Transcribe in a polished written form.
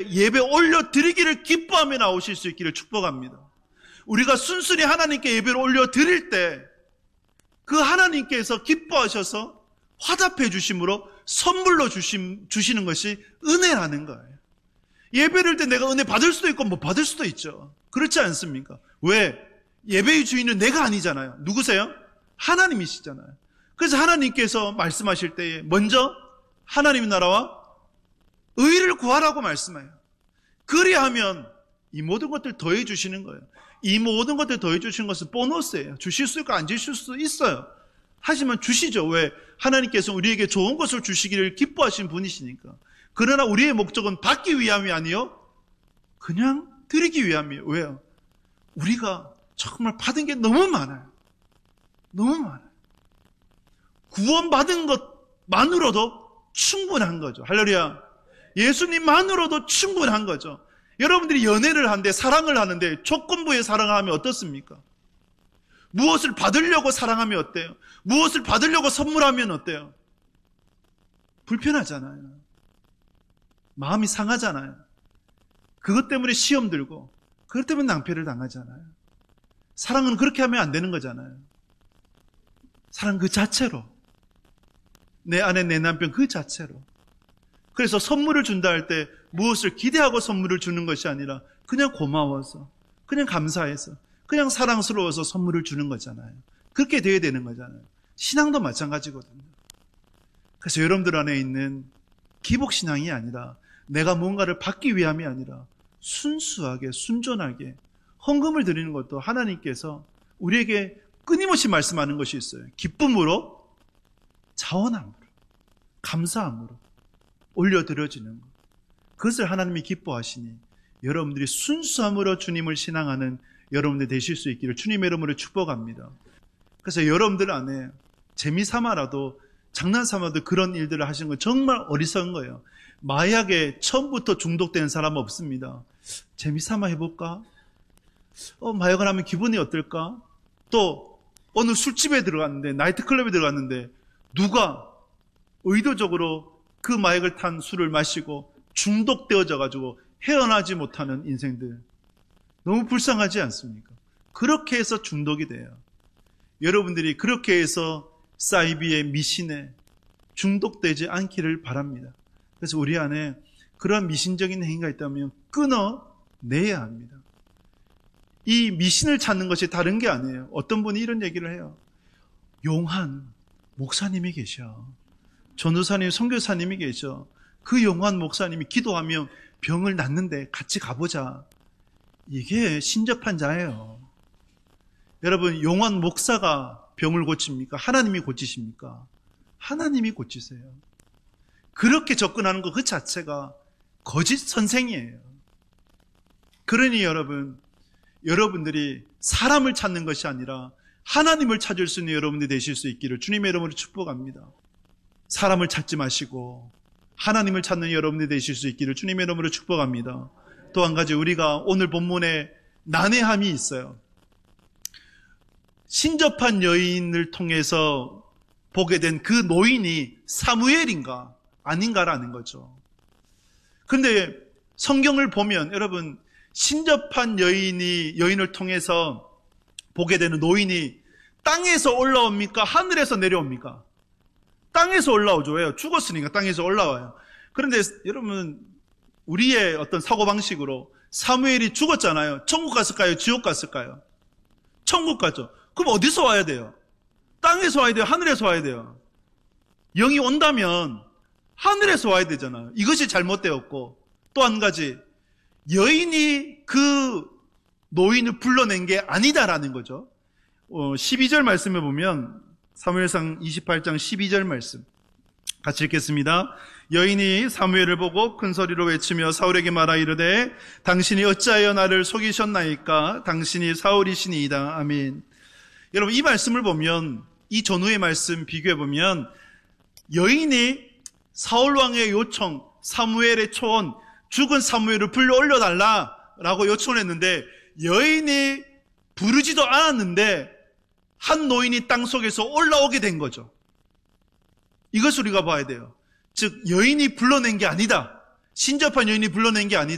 예배 올려드리기를 기뻐하며 나오실 수 있기를 축복합니다. 우리가 순순히 하나님께 예배를 올려드릴 때 그 하나님께서 기뻐하셔서 화답해 주심으로 선물로 주시는 것이 은혜라는 거예요. 예배를 드릴 때 내가 은혜 받을 수도 있고 못 받을 수도 있죠. 그렇지 않습니까? 왜? 예배의 주인은 내가 아니잖아요. 누구세요? 하나님이시잖아요. 그래서 하나님께서 말씀하실 때에 먼저 하나님의 나라와 의를 구하라고 말씀해요. 그리하면 이 모든 것들 더해 주시는 거예요. 이 모든 것들 더해 주시는 것은 보너스예요. 주실 수 있고 안 주실 수 있어요. 하지만 주시죠. 왜? 하나님께서 우리에게 좋은 것을 주시기를 기뻐하시는 분이시니까. 그러나 우리의 목적은 받기 위함이 아니요 그냥 드리기 위함이에요. 왜요? 우리가 정말 받은 게 너무 많아요. 너무 많아요. 구원받은 것만으로도 충분한 거죠. 할렐루야. 예수님만으로도 충분한 거죠. 여러분들이 연애를 하는데 사랑을 하는데 조건부에 사랑하면 어떻습니까? 무엇을 받으려고 사랑하면 어때요? 무엇을 받으려고 선물하면 어때요? 불편하잖아요. 마음이 상하잖아요. 그것 때문에 시험 들고 그것 때문에 낭패를 당하잖아요. 사랑은 그렇게 하면 안 되는 거잖아요. 사랑 그 자체로, 내 아내 내 남편 그 자체로. 그래서 선물을 준다 할 때 무엇을 기대하고 선물을 주는 것이 아니라 그냥 고마워서, 그냥 감사해서, 그냥 사랑스러워서 선물을 주는 거잖아요. 그렇게 돼야 되는 거잖아요. 신앙도 마찬가지거든요. 그래서 여러분들 안에 있는 기복신앙이 아니라 내가 뭔가를 받기 위함이 아니라 순수하게 순전하게 헌금을 드리는 것도 하나님께서 우리에게 끊임없이 말씀하는 것이 있어요. 기쁨으로, 자원함으로, 감사함으로 올려드려지는 것. 그것을 하나님이 기뻐하시니 여러분들이 순수함으로 주님을 신앙하는 여러분들 되실 수 있기를 주님의 이름으로 축복합니다. 그래서 여러분들 안에 재미삼아라도 장난삼아도 그런 일들을 하시는 건 정말 어리석은 거예요. 마약에 처음부터 중독된 사람 없습니다. 재미삼아 해볼까? 마약을 하면 기분이 어떨까? 또 어느 술집에 들어갔는데, 나이트클럽에 들어갔는데 누가 의도적으로 그 마약을 탄 술을 마시고 중독되어져 가지고 헤어나지 못하는 인생들, 너무 불쌍하지 않습니까? 그렇게 해서 중독이 돼요. 여러분들이 그렇게 해서 사이비의 미신에 중독되지 않기를 바랍니다. 그래서 우리 안에 그러한 미신적인 행위가 있다면 끊어내야 합니다. 이 미신을 찾는 것이 다른 게 아니에요. 어떤 분이 이런 얘기를 해요. 용한 목사님이 계셔. 전도사님, 선교사님이 계셔. 그 용한 목사님이 기도하면 병을 낫는데 같이 가보자. 이게 신접한 자예요. 여러분, 용한 목사가 병을 고칩니까? 하나님이 고치십니까? 하나님이 고치세요. 그렇게 접근하는 것 그 자체가 거짓 선생이에요. 그러니 여러분들이 사람을 찾는 것이 아니라 하나님을 찾을 수 있는 여러분들이 되실 수 있기를 주님의 이름으로 축복합니다. 사람을 찾지 마시고 하나님을 찾는 여러분들이 되실 수 있기를 주님의 이름으로 축복합니다. 또 한 가지, 우리가 오늘 본문에 난해함이 있어요. 신접한 여인을 통해서 보게 된 그 노인이 사무엘인가 아닌가라는 거죠. 그런데 성경을 보면 여러분, 신접한 여인을 통해서 보게 되는 노인이 땅에서 올라옵니까? 하늘에서 내려옵니까? 땅에서 올라오죠. 왜요? 죽었으니까 땅에서 올라와요. 그런데 여러분, 우리의 어떤 사고방식으로 사무엘이 죽었잖아요. 천국 갔을까요? 지옥 갔을까요? 천국 갔죠. 그럼 어디서 와야 돼요? 땅에서 와야 돼요? 하늘에서 와야 돼요? 영이 온다면 하늘에서 와야 되잖아요. 이것이 잘못되었고, 또 한 가지, 여인이 그 노인을 불러낸 게 아니다라는 거죠. 12절 말씀에 보면 사무엘상 28장 12절 말씀 같이 읽겠습니다. 여인이 사무엘을 보고 큰 소리로 외치며 사울에게 말하 이르되 당신이 어찌하여 나를 속이셨나이까? 당신이 사울이시니이다. 아멘. 여러분, 이 말씀을 보면, 이 전후의 말씀 비교해 보면 여인이 사울왕의 요청, 사무엘의 초원, 죽은 사무엘을 불러 올려달라라고 요청을 했는데 여인이 부르지도 않았는데 한 노인이 땅속에서 올라오게 된 거죠. 이것을 우리가 봐야 돼요. 즉 여인이 불러낸 게 아니다. 신접한 여인이 불러낸 게 아니다.